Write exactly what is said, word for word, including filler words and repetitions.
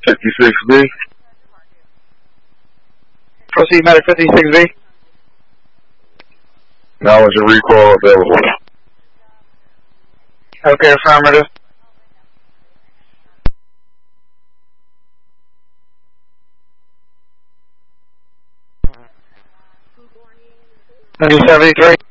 fifty-six B. Proceed, medic fifty-six B. Now is your recall available? Okay, affirmative. Ninety seventy-three.